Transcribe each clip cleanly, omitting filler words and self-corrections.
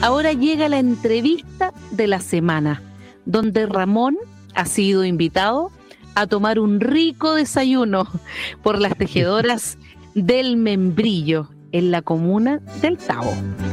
ahora llega la entrevista de la semana, donde Ramón ha sido invitado a tomar un rico desayuno por las tejedoras del Membrillo, en la comuna del Tabo.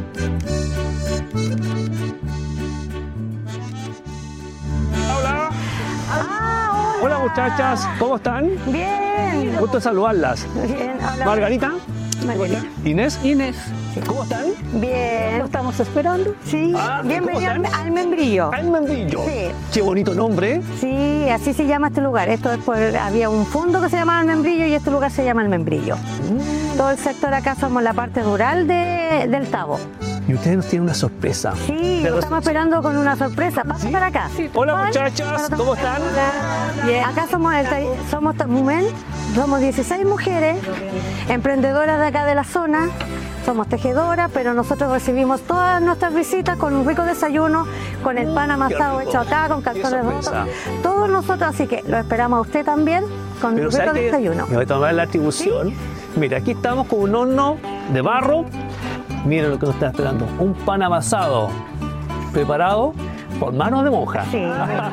Hola. Hola muchachas, ¿cómo están? Bien. Gusto saludarlas. Bien, hola. Margarita. Margarita. Inés. Inés, ¿Cómo están? Bien. ¿lo estamos esperando? Sí. Ah, Bienvenido ¿cómo están? al Membrillo. Al Membrillo. Sí. Qué bonito nombre. Sí, así se llama este lugar. Esto es había un fondo que se llamaba el Membrillo y este lugar se llama el Membrillo. Todo el sector acá somos la parte rural del Tabo. Y ustedes nos tienen una sorpresa. Sí, Pero- lo estamos esperando con una sorpresa. Pasa para acá. Hola Juan, muchachas, ¿cómo están? Bien. Acá somos 16 mujeres emprendedoras de acá de la zona. Somos tejedoras, pero nosotros recibimos todas nuestras visitas con un rico desayuno, con el pan amasado rico. hecho acá, con Qué calzones rotos. sorpresa. Todos nosotros, así que lo esperamos a usted también con Pero un rico ¿sabes qué? desayuno. Me voy a tomar la atribución. Mira, aquí estamos con un horno de barro. Miren lo que nos está esperando. Un pan amasado preparado por manos de monja. Sí.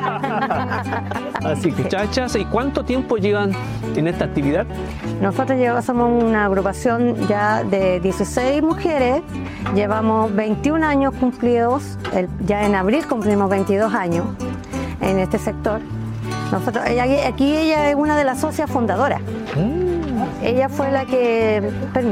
Así que, muchachas, ¿y cuánto tiempo llevan en esta actividad? Nosotros somos una agrupación ya de 16 mujeres, llevamos 21 años cumplidos, ya en abril cumplimos 22 años en este sector. Nosotros, ella es una de las socias fundadoras. Ella fue la que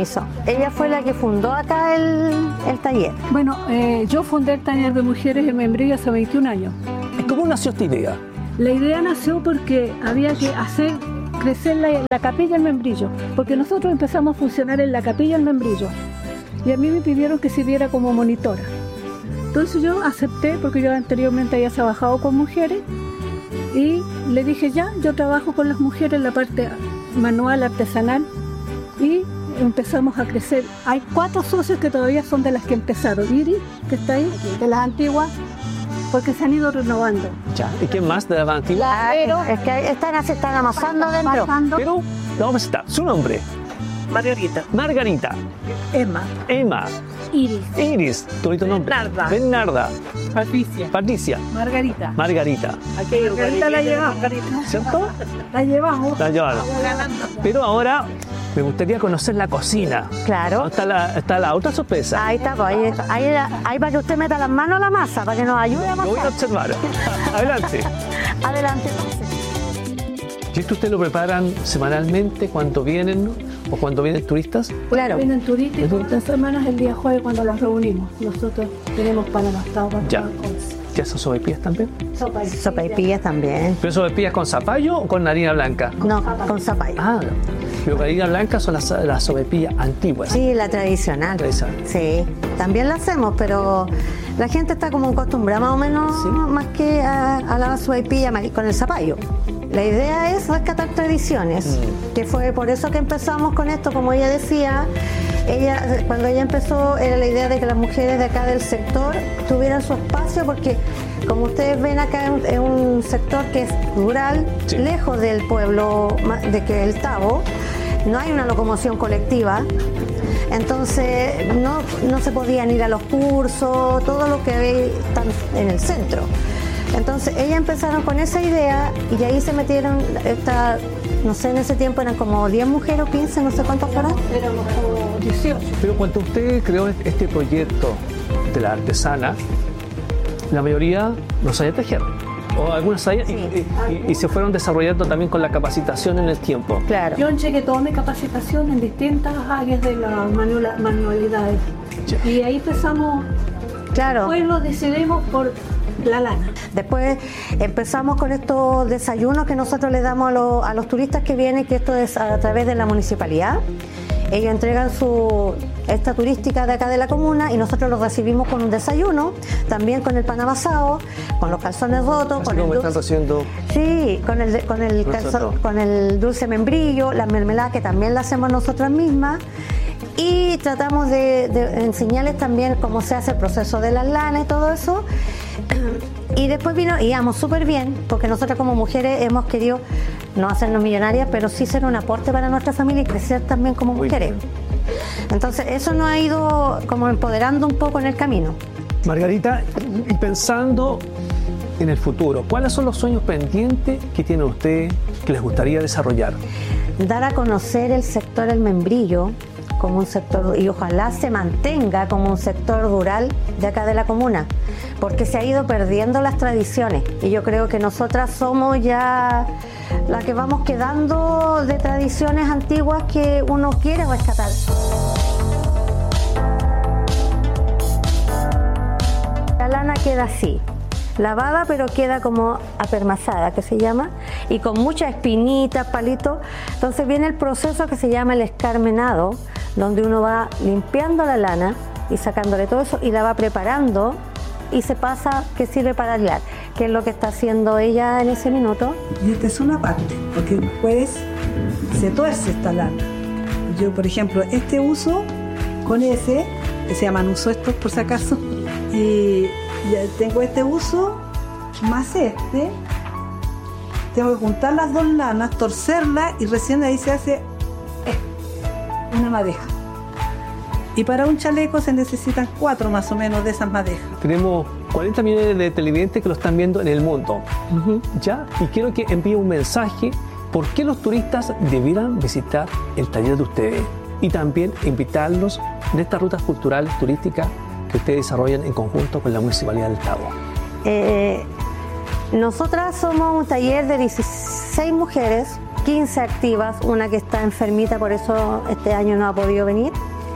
fundó acá el taller. Bueno, yo fundé el taller de mujeres en Membrillo hace 21 años. ¿Cómo nació esta idea? La idea nació porque había que hacer crecer la capilla en Membrillo, porque nosotros empezamos a funcionar en la capilla en Membrillo y a mí me pidieron que sirviera como monitora. Entonces yo acepté, porque yo anteriormente había trabajado con mujeres y le dije ya, yo trabajo con las mujeres en la parte manual, artesanal, y empezamos a crecer. Hay 4 socios que todavía son de las que empezaron. Iris, que está ahí, de las antiguas, porque se han ido renovando. Ya. ¿Y quién más de la antigua? Es que se están amasando adentro. Pero la vamos a citar. Su nombre. Margarita, Margarita. Emma, Emma. Iris, Iris. Tu bonito nombre. Bernarda. Bernarda. Patricia, Patricia. Margarita. Margarita. aquello. Margarita la llevamos. ¿Cierto? La llevamos. La llevaron. Pero ahora me gustaría conocer la cocina. Claro. Está la otra sorpresa. Ahí está, pues, ahí para que usted meta las manos a la masa, para que nos ayude a Lo voy a amasar. observar. Adelante. Adelante. ¿Y esto ustedes lo preparan semanalmente cuando vienen o cuando vienen turistas? Claro. Vienen turistas y por 3 semanas el día jueves cuando los reunimos. Nosotros tenemos pan amasado para Ya. cada cosa. ¿Ya son sopaipillas también? Sopaipillas también. ¿Pero sopaipillas con zapallo o con harina blanca? No, con zapallo. Ah, pero con harina blanca son las sopaipillas antiguas. Sí, la tradicional. Tradicional. Sí, también la hacemos, pero la gente está como acostumbrada más o menos Sí. más que a la sopaipilla con el zapallo. La idea es rescatar tradiciones, que fue por eso que empezamos con esto, como ella decía. Cuando ella empezó, era la idea de que las mujeres de acá del sector tuvieran su espacio, porque como ustedes ven acá es un sector que es rural, Sí. lejos del pueblo de que el Tabo, no hay una locomoción colectiva, entonces no se podían ir a los cursos, todo lo que hay en el centro. Entonces ellas empezaron con esa idea y ahí se metieron, no sé, en ese tiempo eran como 10 mujeres o 15, no sé cuántas fueron. Éramos como 18. Pero cuando usted creó este proyecto de la artesana, la mayoría no sabía tejer. O algunas sabían y se fueron desarrollando también con la capacitación en el tiempo. Claro. Yo llegué toda mi capacitación en distintas áreas de las manualidades. Ya. Y ahí empezamos, Claro. después lo decidimos por la lana. Después empezamos con estos desayunos que nosotros les damos a los turistas que vienen, que esto es a través de la municipalidad. Ellos entregan esta turística de acá de la comuna y nosotros los recibimos con un desayuno, también con el pan amasado, con los calzones rotos, Así con el como están dulce. haciendo. Sí, Nosotros. con el dulce membrillo, la mermelada que también la hacemos nosotras mismas. Y tratamos de enseñarles también cómo se hace el proceso de las lanas y todo eso. Y después íbamos súper bien, porque nosotras como mujeres hemos querido no hacernos millonarias, pero sí ser un aporte para nuestra familia y crecer también como Muy mujeres. bien. Entonces eso nos ha ido como empoderando un poco en el camino. Margarita, y pensando en el futuro, ¿cuáles son los sueños pendientes que tienen ustedes que les gustaría desarrollar? Dar a conocer el sector El Membrillo como un sector, y ojalá se mantenga como un sector rural de acá de la comuna, porque se ha ido perdiendo las tradiciones y yo creo que nosotras somos ya las que vamos quedando de tradiciones antiguas que uno quiere rescatar. La lana queda así, lavada, pero queda como apermazada, que se llama, y con muchas espinitas, palitos. Entonces viene el proceso que se llama el escarmenado, donde uno va limpiando la lana y sacándole todo eso y la va preparando y se pasa, que sirve para hilar, que es lo que está haciendo ella en ese minuto. Y esta es una parte, porque después se tuerce esta lana. Yo, por ejemplo, este uso con ese, que se llaman uso estos por si acaso, y ya tengo este uso más este, tengo que juntar las dos lanas, torcerlas y recién ahí se hace una madeja. Y para un chaleco se necesitan 4 más o menos de esas madejas. Tenemos 40 millones de televidentes que lo están viendo en el mundo. ¿Ya? Y quiero que envíe un mensaje por qué los turistas debieran visitar el taller de ustedes y también invitarlos de estas rutas culturales turísticas que ustedes desarrollan en conjunto con la Municipalidad del Tabo. Nosotras somos un taller de 16 mujeres, 15 activas, una que está enfermita, por eso este año no ha podido venir.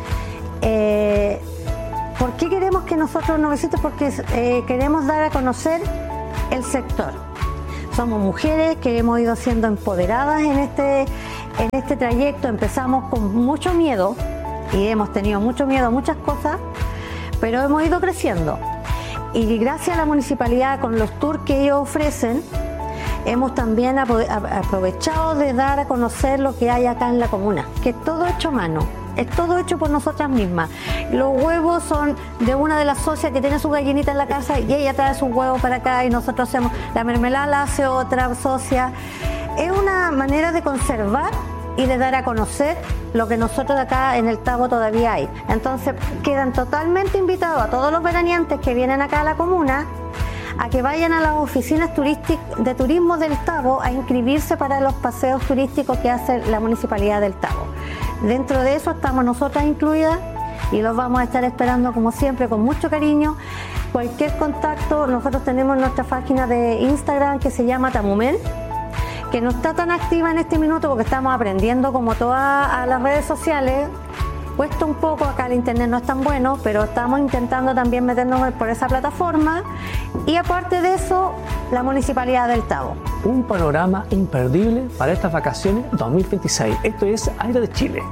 ¿Por qué queremos que nosotros nos visiten? Porque queremos dar a conocer el sector. Somos mujeres que hemos ido siendo empoderadas en este trayecto. Empezamos con mucho miedo y hemos tenido mucho miedo a muchas cosas, pero hemos ido creciendo. Y gracias a la municipalidad, con los tours que ellos ofrecen, hemos también aprovechado de dar a conocer lo que hay acá en la comuna, que es todo hecho a mano. Es todo hecho por nosotras mismas. Los huevos son de una de las socias que tiene su gallinita en la casa y ella trae sus huevos para acá y nosotros hacemos la mermelada, la hace otra socia. Es una manera de conservar y de dar a conocer lo que nosotros de acá en el Tabo todavía hay. Entonces quedan totalmente invitados a todos los veraneantes que vienen acá a la comuna a que vayan a las oficinas de turismo del Tabo a inscribirse para los paseos turísticos que hace la Municipalidad del Tabo. Dentro de eso estamos nosotras incluidas y los vamos a estar esperando como siempre con mucho cariño. Cualquier contacto, nosotros tenemos nuestra página de Instagram que se llama Tamumen, que no está tan activa en este minuto porque estamos aprendiendo como todas a las redes sociales. Cuesta un poco, acá el internet no es tan bueno, pero estamos intentando también meternos por esa plataforma. Y aparte de eso, la Municipalidad del Tabo. Un panorama imperdible para estas vacaciones 2026. Esto es Aire de Chile.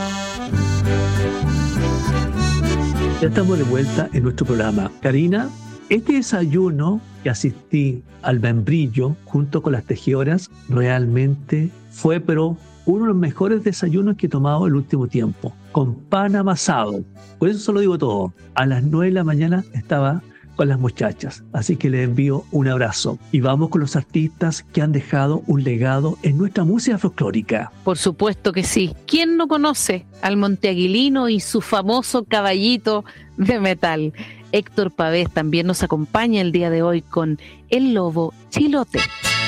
Ya estamos de vuelta en nuestro programa. Karina, este desayuno que asistí al Membrillo junto con las tejedoras realmente fue, pero uno de los mejores desayunos que he tomado el último tiempo, con pan amasado. Por eso se lo digo todo. A las 9 de la mañana estaba con las muchachas, así que les envío un abrazo. Y vamos con los artistas que han dejado un legado en nuestra música folclórica. Por supuesto que sí. ¿Quién no conoce al monteaguilino y su famoso caballito de metal? Héctor Pavés también nos acompaña el día de hoy con El Lobo Chilote.